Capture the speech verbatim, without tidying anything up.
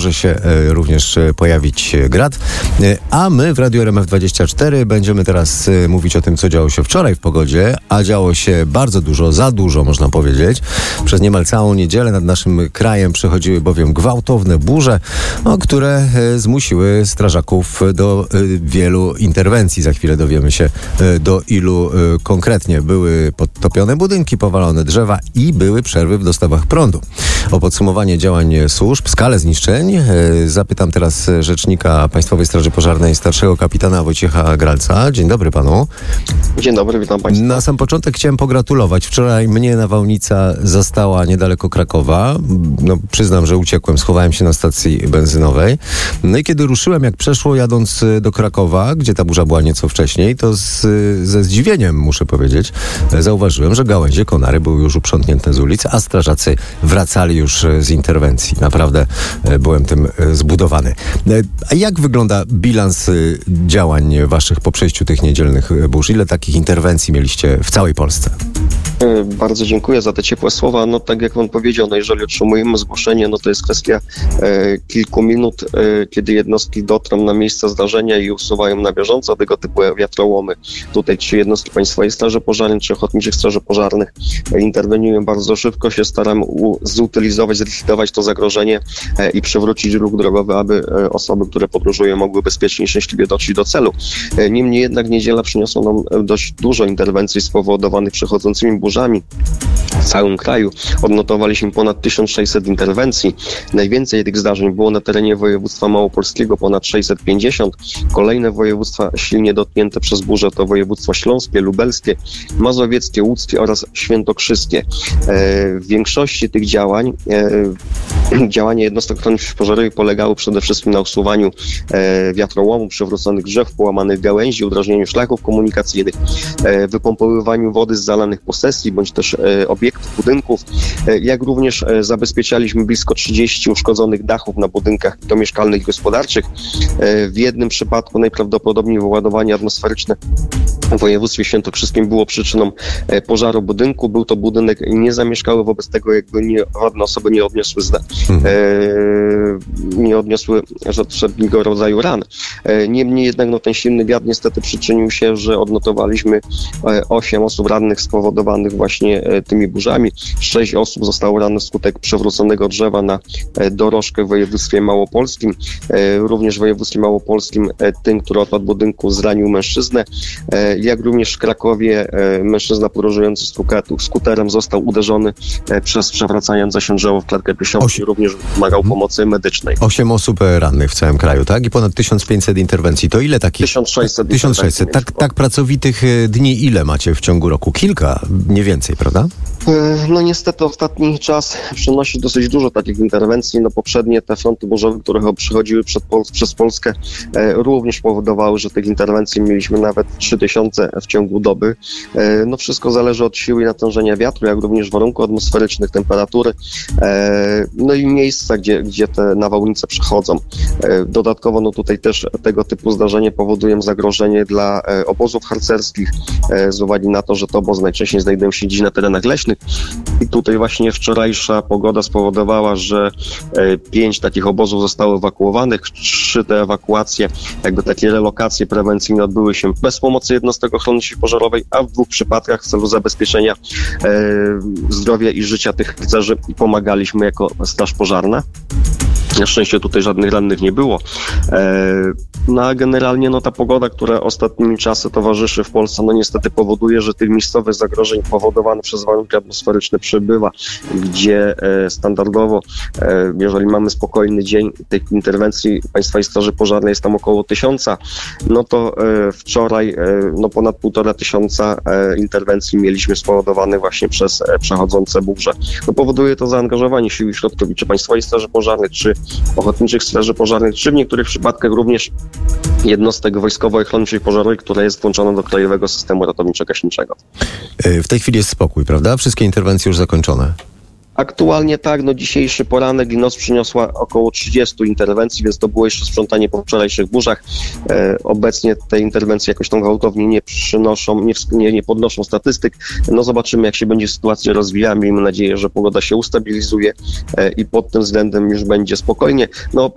może się również pojawić grad. A my w Radiu R M F dwadzieścia cztery będziemy teraz mówić o tym, co działo się wczoraj w pogodzie, a działo się bardzo dużo, za dużo można powiedzieć. Przez niemal całą niedzielę nad naszym krajem przechodziły bowiem gwałtowne burze, no, które zmusiły strażaków do wielu interwencji. Za chwilę dowiemy się, do ilu konkretnie. Były podtopione budynki, powalone drzewa i były przerwy w dostawach prądu. O podsumowanie działań służb, skalę zniszczeń zapytam teraz rzecznika Państwowej Straży Pożarnej, starszego kapitana Wojciecha Gralca. Dzień dobry panu. Dzień dobry, witam Państwa. Na sam początek chciałem pogratulować. Wczoraj mnie nawałnica zastała niedaleko Krakowa. No, przyznam, że uciekłem, schowałem się na stacji benzynowej. No i kiedy ruszyłem, jak przeszło jadąc do Krakowa, gdzie ta burza była nieco wcześniej, to z, ze zdziwieniem, muszę powiedzieć, zauważyłem, że gałęzie konary były już uprzątnięte z ulic, a strażacy wracali już z interwencji. Naprawdę byłem tym zbudowany. A jak wygląda bilans działań waszych po przejściu tych niedzielnych burz? Ile takich interwencji mieliście w całej Polsce? Bardzo dziękuję za te ciepłe słowa. No tak jak pan powiedział, no jeżeli otrzymujemy zgłoszenie, no to jest kwestia e, kilku minut, e, kiedy jednostki dotrą na miejsce zdarzenia i usuwają na bieżąco tego typu wiatrołomy. Tutaj czy jednostki Państwowej Straży Pożarnej, czy Ochotniczych Straży Pożarnych e, interweniują bardzo szybko, się staramy u, zutylizować, zlikwidować to zagrożenie e, i przywrócić ruch drogowy, aby e, osoby, które podróżują, mogły bezpiecznie i szczęśliwie dotrzeć do celu. E, niemniej jednak niedziela przyniosła nam dość dużo interwencji spowodowanych przechodzącymi burzami w całym kraju. Odnotowaliśmy ponad tysiąc sześćset interwencji. Najwięcej tych zdarzeń było na terenie województwa małopolskiego, ponad sześćset pięćdziesiąt. Kolejne województwa silnie dotknięte przez burzę to województwa śląskie, lubelskie, mazowieckie, łódzkie oraz świętokrzyskie. W większości tych działań działania jednostek ochrony przeciwpożarowej polegały przede wszystkim na usuwaniu wiatrołomów, przewróconych drzew, połamanych gałęzi, udrażnieniu szlaków komunikacyjnych, wypompowywaniu wody z zalanych posesji bądź też obiektów, budynków, jak również zabezpieczaliśmy blisko trzydzieści uszkodzonych dachów na budynkach domieszkalnych i gospodarczych. W jednym przypadku najprawdopodobniej wyładowanie atmosferyczne w województwie świętokrzyskim było przyczyną pożaru budynku. Był to budynek niezamieszkały, wobec tego jakby nie, żadne osoby nie odniosły zda, hmm. e, nie odniosły żadnego rodzaju ran. E, niemniej jednak no, ten silny wiatr niestety przyczynił się, że odnotowaliśmy osiem osób rannych spowodowanych właśnie e, tymi burzami. Sześć osób zostało rannych wskutek przewróconego drzewa na e, dorożkę w województwie małopolskim. E, również w województwie małopolskim e, tym, który odpadł budynku, zranił mężczyznę. E, jak również w Krakowie e, mężczyzna podróżujący skuterem został uderzony e, przez przewracające się drzewo w klatkę piersiową i również wymagał pomocy medycznej. Osiem osób rannych w całym kraju, tak? I ponad tysiąc pięćset interwencji. To ile takich? tysiąc sześćset. tysiąc sześćset. Tak, tak pracowitych dni ile macie w ciągu roku? Kilka, nie więcej, prawda? No niestety ostatni czas przynosi dosyć dużo takich interwencji. No poprzednie te fronty burzowe, które przychodziły przed Pol- przez Polskę e, również powodowały, że tych interwencji mieliśmy nawet trzy tysiące w ciągu doby. E, no wszystko zależy od siły i natężenia wiatru, jak również warunków atmosferycznych, temperatury, e, no i miejsca, gdzie, gdzie te nawałnice przechodzą. E, dodatkowo no tutaj też tego typu zdarzenie powodują zagrożenie dla e, obozów harcerskich, e, z uwagi na to, że te obozy najczęściej znajdują się gdzieś na terenach leśnych. I tutaj właśnie wczorajsza pogoda spowodowała, że e, pięć takich obozów zostało ewakuowanych. Trzy te ewakuacje, jakby takie relokacje prewencyjne odbyły się bez pomocy jednostek ochrony przeciwpożarowej, a w dwóch przypadkach w celu zabezpieczenia e, zdrowia i życia tych harcerzy pomagaliśmy jako Straż Pożarna. Na szczęście tutaj żadnych rannych nie było. E, no a generalnie no ta pogoda, która ostatnimi czasy towarzyszy w Polsce, no niestety powoduje, że tych miejscowych zagrożeń powodowanych przez warunki atmosferyczne przybywa, gdzie e, standardowo, e, jeżeli mamy spokojny dzień, tych interwencji Państwowej Straży Pożarnej jest tam około tysiąca, no to e, wczoraj e, no ponad półtora tysiąca e, interwencji mieliśmy spowodowanych właśnie przez e, przechodzące burze. No powoduje to zaangażowanie sił i środków, czy Państwowej Straży Pożarnej, czy Ochotniczych Straży Pożarnych, czy w niektórych przypadkach również jednostek Wojskowej Ochrony Przeciwpożarowej, która jest włączona do krajowego systemu ratowniczo-gaśniczego. W tej chwili jest spokój, prawda? Wszystkie interwencje już zakończone. Aktualnie tak, no dzisiejszy poranek i noc przyniosła około trzydzieści interwencji, więc to było jeszcze sprzątanie po wczorajszych burzach. E, obecnie te interwencje jakoś tam gwałtownie nie przynoszą, nie, nie, nie podnoszą statystyk. No zobaczymy, jak się będzie sytuacja rozwijała. Miejmy nadzieję, że pogoda się ustabilizuje e, i pod tym względem już będzie spokojnie. No